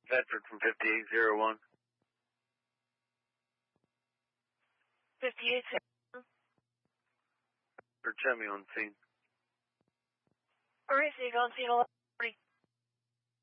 Bedford from 5801. 5801. For Chemi on scene. Alright, so you go on scene 11.